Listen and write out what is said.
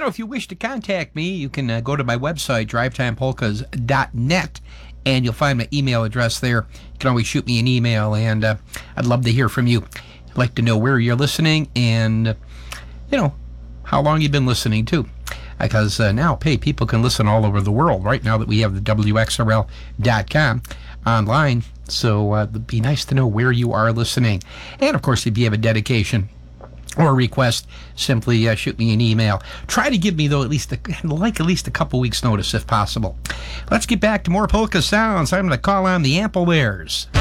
if you wish to contact me, you can go to my website, drivetimepolkas.net, and you'll find my email address there. You can always shoot me an email, and I'd love to hear from you. I'd like to know where you're listening and, how long you've been listening to. Because now, people can listen all over the world right now that we have the WXRL.com online. So it'd be nice to know where you are listening. And, of course, if you have a dedication or a request, simply shoot me an email. Try to give me, though, at least a couple weeks' notice, if possible. Let's get back to more polka sounds. I'm going to call on the Ample Bears.